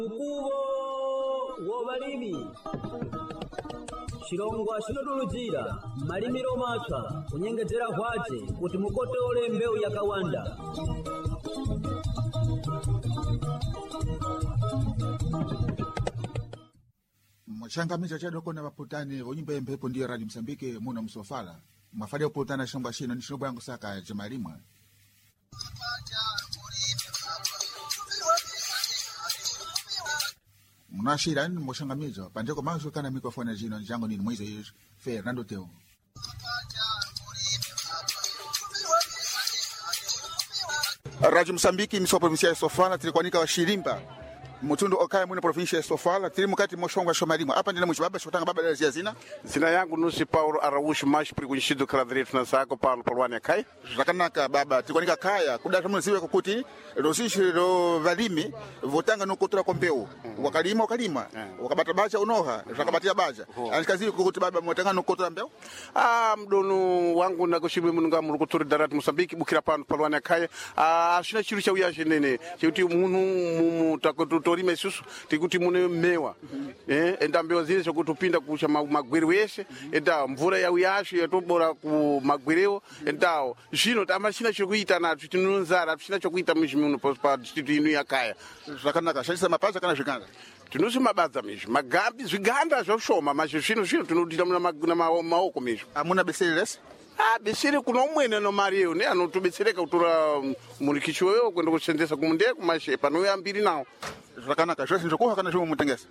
Ukubo wobalimi Shilongwa shinodulujira malimiro mapya kunyengezera hwaje kuti mukotole mbeu ya kawanda. Mwachangamiza chadoko na waputani wonyimba mpepo ndiyo Radio Msambike muna msofala mwafade uputana shongwa shino ni shinobu yangu saka jamalimwa Munashira ni mwashangamiza pandeko mausho kana mikrofoni jino jango ni mwizo yesu Fernando Teo Radio Msambiki miso provinsia ya Sofala tilikwanika wa Shirimba Mutundu okaya mwine provinsia ya Sofala tili mukati moshongwa shomarimo hapa ndina mwichi baba shotanga baba la zina zina yangu nusi Paulo Araújo mais prigunchido kala direito na sako Paulo Polwania kai zakanaka baba tilikwanika kaya kudata mziwe kukuti rosishi ro valimi votanga no kutura kombeu wakalima wakabata bacha unoha zakabatia bacha anikazi kukuti baba motanga no kutura mbeu mdono wangu na kushimwe mununga mulukuturi darati Mosambiki bukira pano Polwania kai ashina chiru cha uyaje nene chikuti munu takotu torima isusu tikuti mune mewa enda mbeo zile zokutupinda kusha magwiri wese enda mvura ya uyashi yatobora ku magwireo enda zvino tamashina chokuita nacho tinonzara tuchina chokuita muzvimuno pa district inu yakaya zvakanaka shandisa mapacha kana zvikanda tinosi mabadza mizvi magambi zviganda zvoshoma mazvo zvino tinodita muna maoko mizvi amuna beserelesi besere kuna umwene no Mario ne anotobetsereka kutora murikichi wewe kwenda kusenzesa kumunde kumashe panoyambiri nawo zvakanaka zvose ndokuha kana zvimwe mutengesa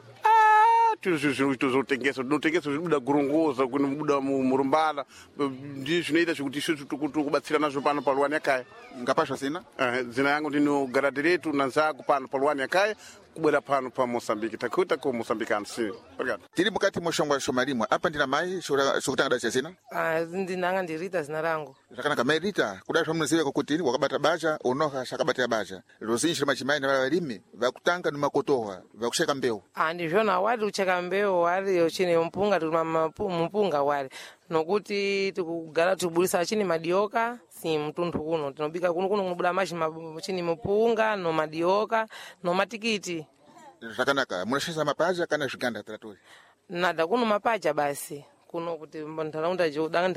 tuzotengesa zvibuda gurongoza kunobuda murumbala ndi zvinoita zvekuti isusu tukubatsira nazvo pano Polwania kaya ngapasha sina zina yangu ndino garadiretu nanzaku pano Polwania kaya kubwera pano pa Mosambiki takuita ko Mosambikano si obrigado tiri mukati moshongwa shomalimwa apa ndina mai shokutanga dacha sina ndinanga ndirita zina rangu zvakanaka mai Rita kudai mziwe kuti wakabata bacha unoha shakabata bacha rozinji machimai na valimi vakutanga numakotoha vakusheka mbeu ndizvona wari ucheka mbeu wari chine mpunga mpunga wari nokuti tikugara tibudisa chini madioka si mtundu kuno tinobika kuno kunobuda mashi chini mpunga no madioka no matikiti zvakanaka munashisa mapaja kana zviganda traturi nada kuno mapaja basi kuno kuti ntaraunda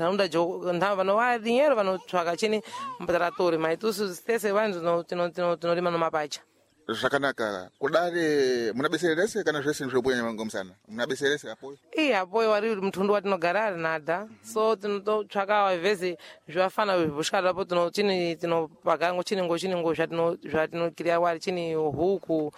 vano dinheiro vanotsvaka chini mbataratori maitusu stese vanhu tinorima no mapaja zvakanaka kudare munabeserese kana zvese ndizvobuya mangomsana munabeserese apoyo apoyo wari mtundu watinogara nada so tinotsvaka vheze zvafana zvoshkarapo tinopagango chiningo zvatinokiriya wari chini huku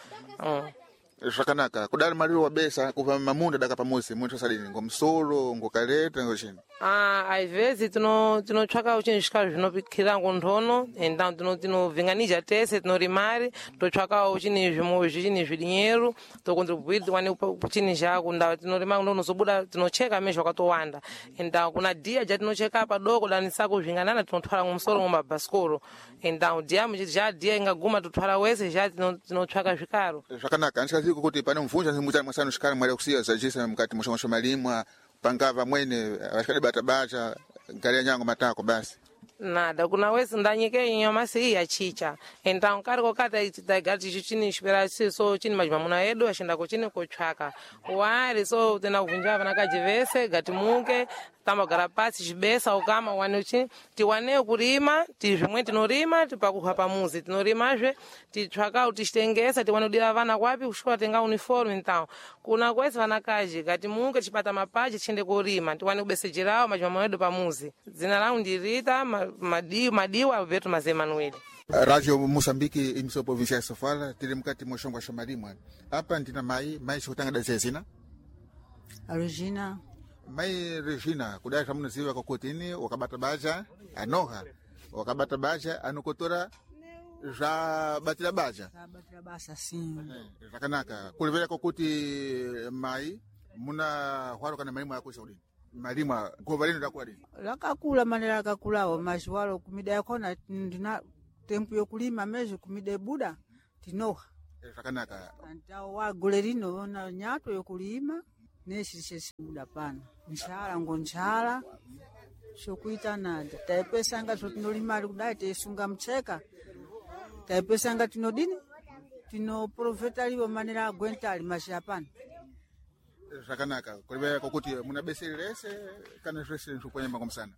zvakanaka kudari mariro wabesa kuva mamunda daka pamuzi muntu sadini ngomsoro ngokaleta ngochini aivhezi tinotsvaka uchini zvikaro zvinopikira ngondono enda tinovhenganija tese tinorimari totsvakawo uchini zvimwe zvidinyeru tokontribute wane uchini zvakunda tinorima ndonozobuda tinocheka mezvo wakatowanda enda kuna dia jatinocheka padoko danisako zvinganana tinotwara ngomsoro ngomabhasikoro enda dia muchiti dia ingaguma totwara wese tinotsvaka zvikaro zvakanaka anchaziko kuti pane mvunja zimutsana mwasano zvikaro mwari kusiya zajisa mukati moshongwa malimwa pangava mwene vashikadibata bacha gari nyango matako basi nada kuna wese ndanyike nyama si ya chicha enda nkariko kata itagati chini shipera so chini majimamuna edu ashinda ko chini kotsvaka wari so tena kuvunja vana kajivese gati munke tamagara pasi chibesa ukama wane chini tiwane kurima zvimwe tinorima tipakuha pamuzi tinorimazve titsvaka kuti titengesa tiwane kudira vana kwapi kushuka tenga uniform ntao kuna kwese vana kaji gati munke chipata mapaji chinde kurima tiwane kubesejerawo majimamuna edu pamuzi zina langu ndirita madiwa vetu Manuel Radio Mosambiki imiso provincia ya Sofala tili mkati moshongwa shomalimwa hapa ndina mai shokutanga dacha sina Regina mai Regina kudai kama mnaziwa kwa kotini wakabata bacha anoha wakabata bacha anokotora za batila bacha si zvakanaka kulivera kwa kuti mai muna hwaro kana malimwa yako shauri malima govalino lakwali lakakula manera lakakulawo mazwalo kumida yakona ndina tempu yokulima mezo kumida buda tinoha zvakanaka antao wagolerino na nyato yokulima nesi buda pana nchala ngonchala shokuita nada taipesanga zotinolima kudai teisunga mcheka taipesanga tinodini tino profeta liwo manera agwentali mashapana zvakanaka kureva kokuti muna beseri rese kana zvese zvokwenyemba ngomusana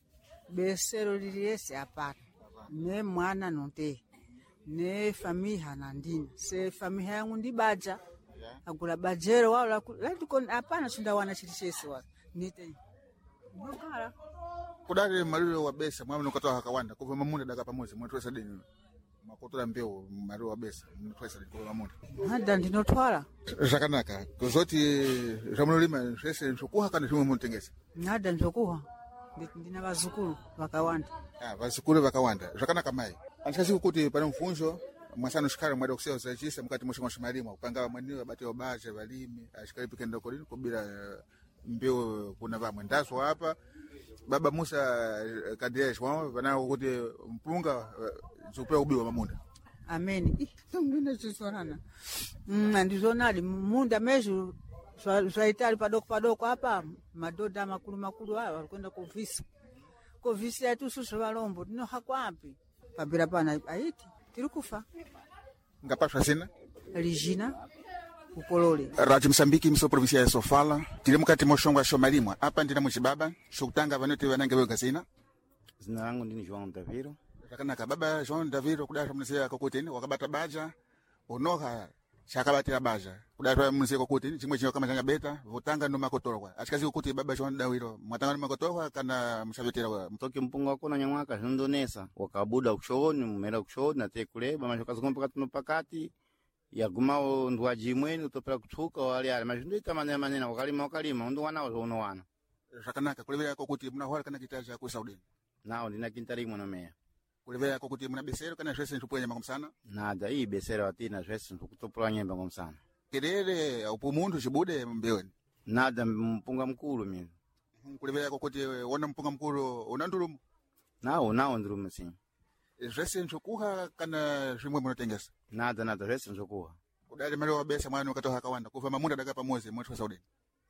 besero liliyese apana ne mwana nonte ne famiha nandina se famiha yangu ndi baja agula bajero wala latikon apana chindawana chiti chese wa nite ndokala kudali maliro wa besa mwa mnokatoa hakawanda kuva mamunda daga pamoja mwetwesa deni makotola mbeu maliro wa besa mwetwesa deni kuva mamunda hada ndinotwala zvakanaka kuzoti zvamunolima zvese zvokuha kana zvimwe munotengesa hada nzokuha ndina vazukuru vakawanda vazukuru vakawanda zvakanaka mai anchasiku kuti pane mfunjo mwasano shikara mwada kuseuza chisa mukati moshonga shimalima kupanga mwaniwa bate obaje valimi ashikali pikenda kolini kubira mbeu kuna vamwe ndazo hapa baba Musa Kadesh wao vanao kuti mpunga zupewa ubiwa mamunda amen tongwina chisonana ndizonali munda mezu zvaitali padoko hapa madoda makulu haya walikwenda kovisi yatususu valombo tinoha kwapi pabira pana aiti tiri kufa ngapaswa sina Regina ukolole Radio Msambiki miso provincia ya Sofala tiri mukati moshongwa shomalimwa hapa ndina muchibaba shokutanga vanoti vanange wega sina zina langu ndini João Daviro zvakanaka baba João Daviro kudasha munisiya kokutini wakabata baja unoha chakabatira baja kudasha munisiya kokutini chimwe chinyo kama changa beta votanga no makotorwa achikazi kuti baba João Daviro mwatanga no makotorwa kana mushavetera mtoki mpunga wako na nyamwaka zindonesa wakabuda kushoni mumera kushoni na tekuleba mashokazi kompakati no pakati yagumao ndwa jimweni utopera kutuka wali ali majindita manena wakalima ndo wana wazono wana zvakanaka kulevera kokuti muna hwala kana kitaja ku Saudi nao ndina kintari mwana meya kulevera kokuti muna besero kana zvese ntuponya ngomsana nada hii besero atina zvese ntukutopola nyemba ngomsana kelele upumundu chibude mbeweni nada mpunga mkulu mimi kulevera kokuti wona mpunga mkulu unandulumu nao ndulumu sim zvese ntukuha kana zvimwe munotengesa nada zvese ntukuha kudali mali wa besa mwana ukatoha hakawanda kuva mamunda daga pamozi mwetwa Saudi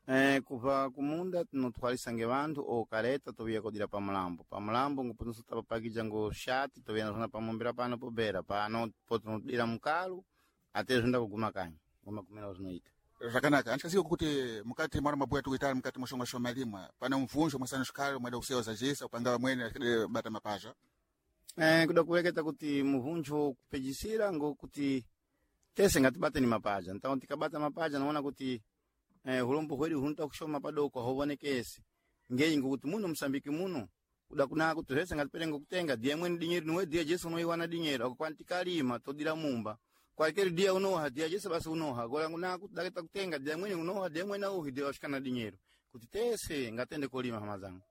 kuva kumunda tinotwalisa nge vantu okaleta toviya kodira pamulambo ngupunso tapapakija ngo shati toviya nazona pamombera pano pobera pano potinodira mukalu ate zvinda kuguma kanyi ngoma kumena zvinoita zvakanaka anchasiku kuti mukati mwana mabuya tukuitali mukati moshonga shomalimwa pana mvunjo mwasano shikalo mwada kuseuza jisa upanga mwene bata mapaja kuda kuweketa kuti muvunjo kupejisira ngo kuti tese ngatibate ni mapaja ntawo tikabata mapaja naona kuti hulombo hwedu hunta kushoma padoko hovonekesi ngeyi ngokuti muno Msambiki muno kuda kuna kuti tese ngatiperenga kutenga die mwene dinyeri niwe die Jesu noiwana dinyeri akwantikalima todira mumba kwa kile dia unoha dia Jesu basi unoha gola kuna kuti daketa kutenga die mwene unoha die mwene uhi dia washikana dinyeri kuti tese ngatende kolima hamazangu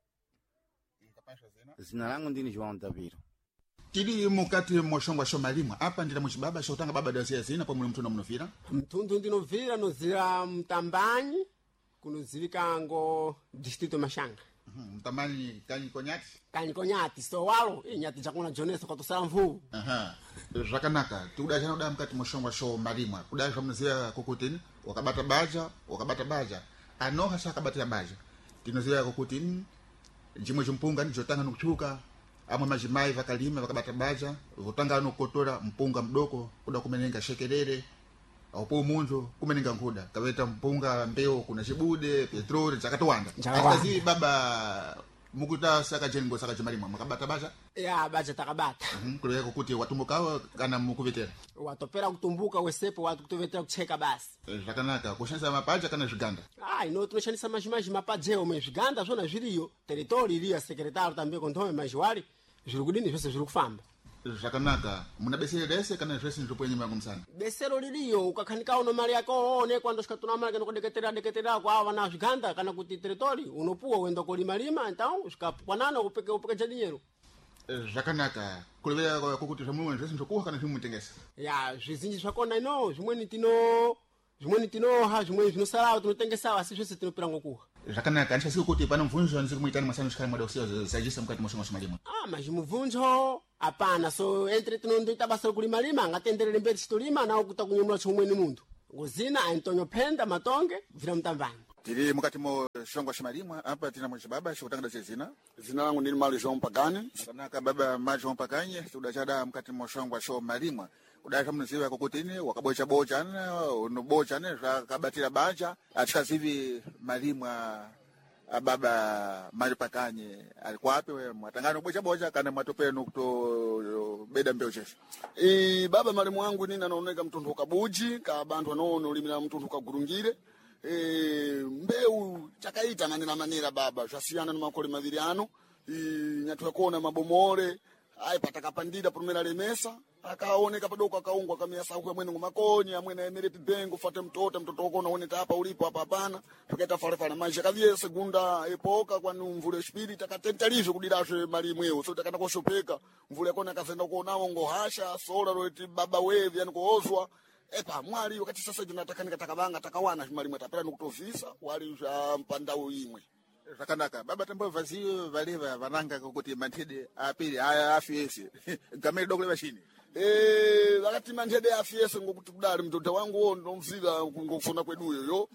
zina langu ndini João Daviro tili mukati moshongwa shomalimwa hapa ndina muchibaba shotanga baba dasia zina pomwe mtunda munofira mtundu ndinovira nozira mtambanyi kunozivika ngo distrito Mashanga mtambanyi kanyi konyati so walo inyati chakuna jonesa kwa tosala mvu zvakanaka tikudachana kuda mukati moshongwa shomalimwa kudasha munozia kokutini wakabata baja anoha shakabatira baja tinozia kokutini jimwe chimpunga njotanga nukuchuka amwe majimai vakalima vakabata baja votanga nokotora mpunga mdoko kuda kumenenga shekelele aupo munjo kumenenga nkuda kaveta mpunga mbeo kuna chibude petroli chakatowanda akazi baba mukuta saka jengo saka chimalimwa makabata baja ya baja takabata kuleka kuti watumbuka kana mukuvetera watopera kutumbuka wesepo watu kutovetera kucheka basi zvakanaka kushanisa mapaja kana zviganda ino tunoshandisa majimaji mapajeo me zviganda zvona zviriyo territori iliyo ya sekretari tambe kontome majiwali zviri kudini zvese zviri kufamba zvakanaka muna besero rese kana zvese ndiripo nyama ngomsana besero liliyo ukakhanika uno mali yako onekwa ndoshikatuna mali kana kudeketera kwa wana zviganda kana kuti territori unopuwa wenda kolima então zvikapwanana upeke jadinyero zvakanaka kulevera kokuti zvamwe zvese ndikuha kana zvimutengesa ya zvizinji zvakona ino zvimweni tinoha zvimweni zvinosalawo tinotengesawo asi zvese tinopira ngokuha zvakanaka anchasiku kuti pana mvunjo nzikumuitani masano shikali mwada kusiya sajisa mukati moshonga shomalimwa majimuvunjo apana so entre tinondoita basa lokulima ngatenderere mberi chitolima nawo kuta kunyamula chomweni muntu ngozina Antonio Penda Matonge vira mtambanyi tiri mukati moshonga shomalimwa apa tina muchibaba shokutangada chezina zina langu ndini Mali João Pagani zvakanaka baba Mali João Pagani tikudachada mukati moshonga shomalimwa kudai mnasiwa kokotini wakabocha bocha unobocha ne kabatira bacha atikazivi malimwa ababa maripakanye alikuwa wapi wewe mwatangano bocha bocha kana mwatopeno kuto beda mbeo chefe baba malimu wangu nini anaoneka mtundu kabuji ka bantu anono limina mtundu kagurungire mbeu chakaita manena manera baba chasiana na makole maviri ano nyatwa kuona mabomore ai patakapandida promera lemesa akaoneka padoko akaungwa kamiasa huko mwene ngumakoni amwene emere pibengo fate mtoto wako unaoneka hapa ulipo hapa hapana tukaita fare fare maisha kavie segunda epoka kwa mvule spiri takatentalisho kudirashe malimu yeo so takana koshopeka mvule kona kazenda kuonao ngohasha sola roti baba wevi yani koozwa epa mwali wakati sasa tunataka nikatakabanga takawana malimu atapela nukutovisa wali za mpandao imwe Rakanaka baba tambo vazio valeva vananga kokuti mantede apiri afiyesi gamere dokole bashini wakati mantede afiyesi ngokuti kudali mtoto wangu ndomzira ngokufuna kweduyo yo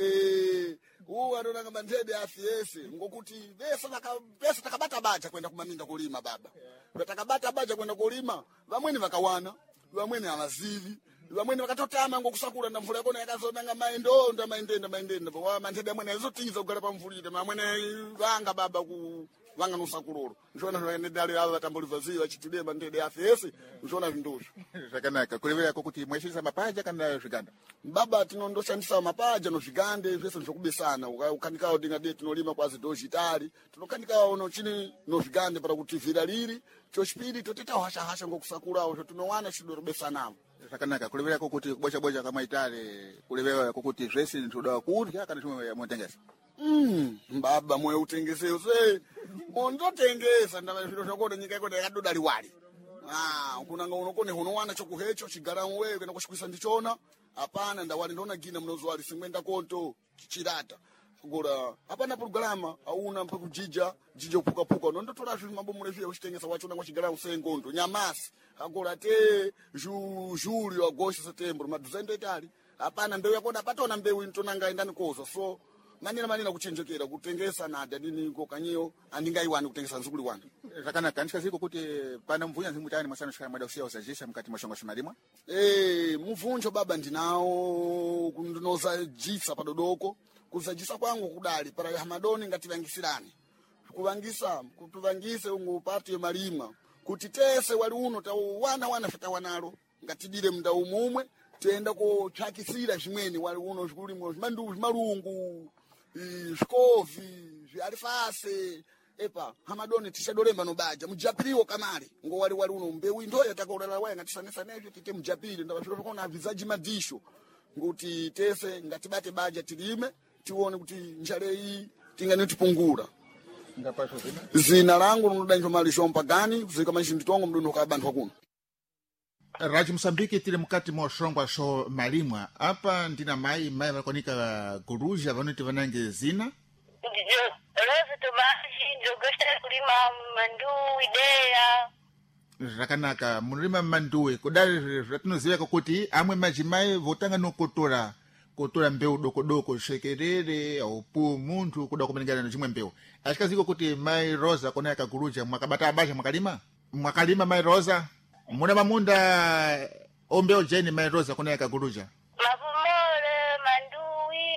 anonanga mantede afiyesi ngokuti pesa takabata bacha kwenda kumaminda kulima baba takabata bacha kwenda kulima vamweni vakawana vamweni avazivi vamweni vakatotama ngokusakula na mvula yakona yakazonanga maendo ndamaendenda wa mantede amwene azotiza kugala pa mvulite mamwene vanga baba ku vanga nusakulolo nzona zvaendedali ava vatambuliva ziva chitide mantede afesi nzona vinduzvo zvakanaka kulevera kokuti mweshandisa mapaja kana zviganda baba tinondoshandisa mapaja nozvigande zvese zvokubesana ukanikawo tingade tinolima kwazi dozhitali tinokanikawo nochini nozvigande para kuti vhira liri chochipiri toteta hashahasha ngokusakulawo zvatinowana chidorobesanamo zvakanaka kulevera kokuti kubocha bocha kama itale kulevera kokuti zvese ntoda kurya kana zvimwe motengesa baba moyo utengeseyo se mondotengesa ndava zviro zvakona nyika yakona yakadodali wali kunanga unokone unowana chokuhecho chigara wewe kana kushikuisa ndichona hapana ndawali ndona gina mnozwali singwenda konto chirata gora hapana programa auna mpakujija jija puka nondotora zvinhu mabomure zviye uchitengesa wachona ngachigara usengondo nyamasi agora te julio agosto setembro maduzendo etali hapana mbeu yakona patona mbeu intonanga indani kozo so manina kuchenjekera kutengesa nada nini kokanyiyo andingaiwani kutengesa nzukuli wanu zvakanaka ndikaziko kuti pana mvunja zimutani masana shaka mada usiya usajisha mkati mashongo shimalimwa muvunjo baba ndinawo ndinoza jisa padodoko kuzajisa kwangu kudali para hamadoni ngativangisirani kutuvangise ungupati malimwa kuti tese wali uno wana fita wanalo ngatidire mnda umumwe tenda ko chakisira zvimweni wali uno zvikulimo zvimandu zvimarungu zikovi zviarifase epa hamadoni tishadolemba nobaja mujapiriwo kamali ngo wali uno mbeu ndo yatakorera waya ngatisanesa nezvo tite mujapiri ndava zviro zvakona avizaji madisho nguti tese ngatibate baja tilime tione kuti njale iyi tinganitipungura ngapasho zina langu nodanjo mali shompa gani kuzika manjindi tongo mdundo ka bantu kuno Rádio Moçambique tire mukati mwa shongwa sho malimwa apa ndina mai vakonika guruja vanoti vanange zina ndiyo rozo tomaji ndogosha kulima mandu idea zvakanaka munolima manduwe kudari zvatinoziva kuti amwe majimai votanga nokotora mbeu doko shekerere aupu muntu kuda kumenengana nchimwe mbeu achikaziko kuti mai Rosa kona yakaguruja mwakabata abaja mwakalima mai Rosa muna mamunda ombeo jeni mai Rosa kona yakaguruja mavumole manduwi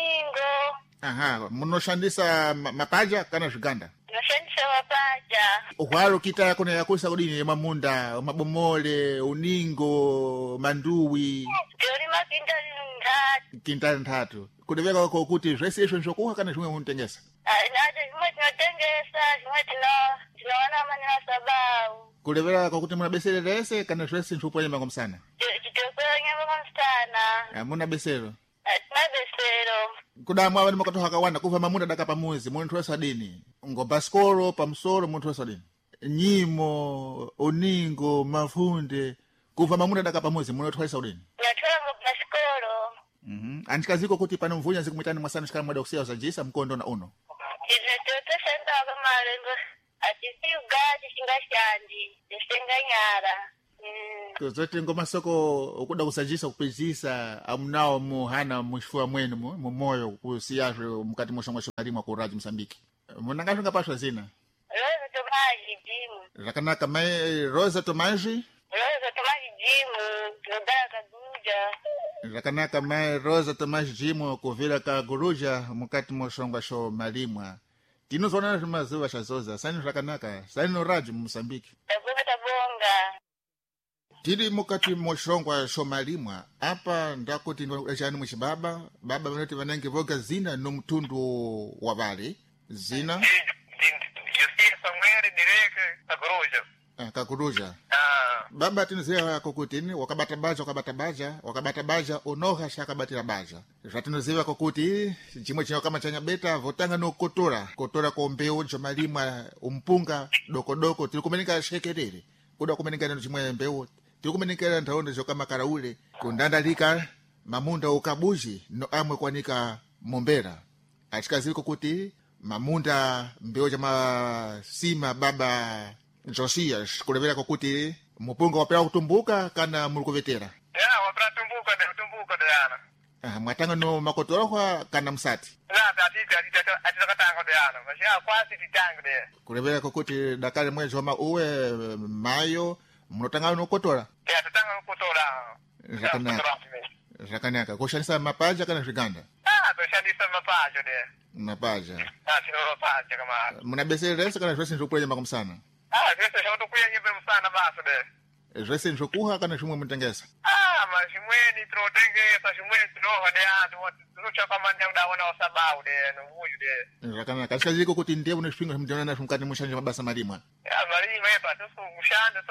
noningo munoshandisa mapaja kana zviganda noshandisa mapaja uhwaro kita kona yakusa kudini mamunda mabomole uningo manduwi tolima kintali ntatu kudeveka kuti zvese izvo nzvokuha kana zvimwe munotengesa nacho zvimwe tinotengesa zvimwe tinowana manena sabau kulevera kuti munabeserera ese kana zvese nzvokuwa nyama komsana chitokwera nyama komsana muna besero tinabesero kudamwa vani makatoha kawanda kuva mamunda daka pamuzi munthu wesa dini ngobaskoro pamusoro munthu wesa dini nyimo uningo mafunde kuva mamunda daka pamuzi munothwalisa udini anchikaziko kuti pano mvunya zikumwitani mwasana shikala mwada kusiya uzajisa mkondo na uno totosenda kamalengo atisiugaji shingashandi tesenga nyara zote ngoma soko ukuda kusajisa kupejisa amunao muhana mushifua mwenu mumoyo kusiyazwe mkati moshongwa shomalimwa ku Radio Moçambique munangasho ngapashwa zina Rosa Tomaji Jimu zvakanaka mai Rosa Tomaji jimu nodala kaguja Zvakanaka mai Rosa Tomás Jimo kuvira kaguruja mukati moshongwa sho malimwa. Tinozoona zvimazuva zvazoza. Sani zvakanaka. Sani no radio muMozambique. tabonga. Tiri mukati moshongwa sho malimwa. Apa ndakuti ndachani muchibaba. Baba vanoti vanenge voga zina no mtundu wa vale. Zina. Justiça Samuel direke kaguruja. Kaguruja. Baba tinoziva kokutini wakabata baja unoha shakabatira baja. Zvatinoziva kokuti chimwe chino kama chanyabeta votanga no kotora kombeu chomalimwa umpunga doko tiri kumenika shekerere kuda kumenika no chimwe mbeu tiri kumenika nthaunda zokama karaule kundandalika mamunda ukabuji no amwe kwanika mombera achikaziri kokuti mamunda mbeu chama sima baba Josias kulevera kokuti mupunga wapera kutumbuka kana mulikuvetera wapera tumbuka dayana mwatanga no makotorohwa kana msati atitakatango dayana mashia kwasi titango de kulevera kokuti dakale mwezi wama uwe mayo munotanga no kotora tatanga no kotora zvakanaka kushandisa mapaja kana zviganda toshandisa mapaja de mapaja mapaja kama munabeseresa kana zvese ndikupunya makumsana zvese zvautokuya nyimbe musana basa de zvese ndikuha kana zvimwe mutengesa mazvimweni tinotengesa zvimweni tinohwa neantu tinotsvaka mani yakudaona wasabau de nomuyu de zvakanaka achikaziko kuti ndiye une zvipingo zvimutoona nazvo mukati mushanje mabasa marimwa marimwa epa toshanda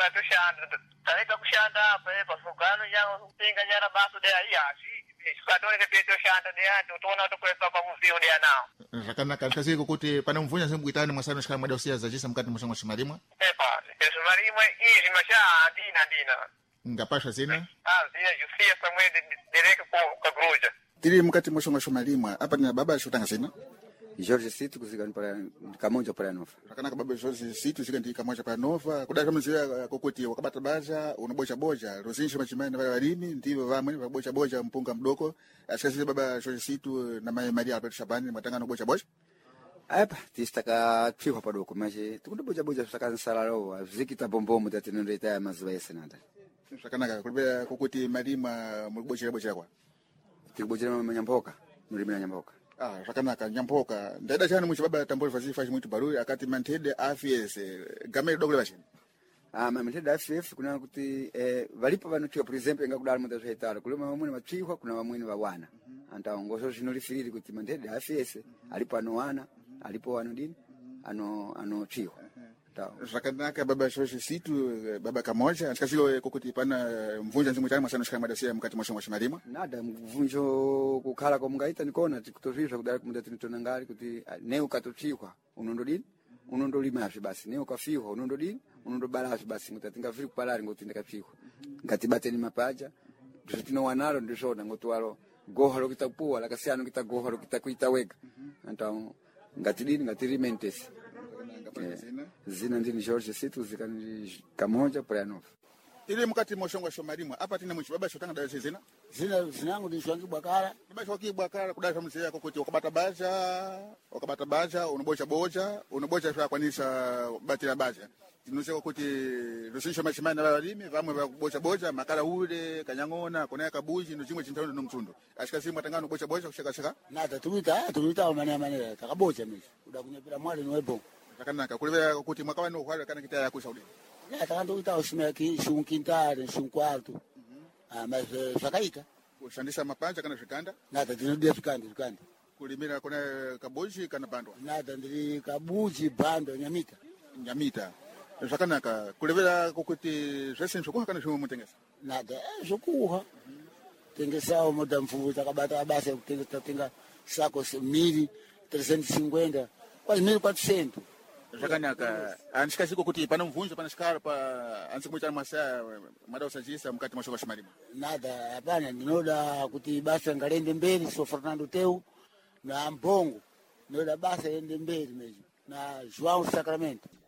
taita kushanda apa epa sugano yakutenga nyara basa de ayasi sikatone petoshanda de antu toona tokwesa pamuziyo de anawo zvakanaka achikaziko kuti pana mvunya zimbuitani mwasano shikala mwada usiya zachisa mukati mushanje shimarimwa ezvo marimwa izvi masha andina ngapasha zina zina Justiça Samuel direke kaguruja tiri mukati moshongwa shomalimwa apa nina baba shotanga zina Jorge Sito kuzikani para Kamonja para Nova. Zvakanaka baba Jorge Sito zikani Kamonja para Nova kudai muziva kokuti wakabata baja unobocha ruzinji machimani vale valimi ndivyo vamwe vabocha mpunga mdoko ashikazi baba Jorge Sito na mai Maria Alberto Shabani matanga no bocha apa tistaka tfiwa padoko maje tukundobocha tutaka nsalalo zikita bombomu tatinondeta ya mazuva yesenada. Zvakanaka kulibera kokuti malimwa mulibochera kwa tikubochera manyamboka mulimira nyamboka zvakanaka nyamboka ndaida chani muchibaba tambori vazifa chimwe tubaruri akati mantede AFS gamere doko levachini mantede AFS kuna kuti valipo vanotiwa por exemplo ngakudala mutazvaitala kule vamwe vatwihwa kuna vamwe vawana antaongozo zvinorifiriri kuti mantede AFS alipo anowana alipo anodini anotwihwa zvakanaka baba Jorge Sito baba Kamoja achikazilo kokuti pana mvunja nzimwe tani masano shikama dasia mukati moshongwa shimalimwa nada mvunjo kukhala kwa mungaita nikona tikutozvizva kudala kumunda tinitonangali kuti ne ukatotwihwa unondolima azvi basi ne ukafihwa unondodini unondobala azvi basi mutatinga viri kupalari ngoti ndakatwihwa ngatibateni mapaja ndizvotinowanalo ndizvona ngoti walo goha lokita kupuwa lakasiyana kita goha lokita kuita wega antao ngatidini ngatirimentes zina ndini Jorge Sito zikani Kamonja para Nova tiri mukati moshongwa shomalimwa apa tina muchibaba shotanga dayo zina zinangu ndishwangi bwakala bwakala kudai famuzia yako kuti wakabata baja unobocha zvakwanisa batira baja tinoseka kuti rusisho machimani na valimi vamwe vakubocha makala ule kanyang'ona kona kabuji no chimwe chintaundo no mtundu ashikasi matangano bocha kushaka nada tuita manene takabocha mimi kuda kunyepera mwali noepo zvakanaka kulevera kuti mwakava nohwara kana kitaya yako saudi takandoita usimeki shunquintare shunquarto mas zvakaita kushandisa mapanja kana zvikanda nada tinodia zvikanda kulimira kona kabuji kana bandwa nada ndiri kabuji bando nyamita zvakanaka kulevera kuti zvese zvokuha kana zvimwe mutengesa nada zvokuha tengesawo moda mvuvu takabata basa kutengesa tenga sako 1350 kwa 1400 zvakanaka anishikaziko kuti pana mvunjo pana shikara pa ansikumwita mwasa mada usajisa mukati mwa shongwa shimalimwa nada hapana ndinoda kuti basa ngalende mbele so Fernando Teu na Mbongo ndinoda basa ende mbele meji na João Sacramento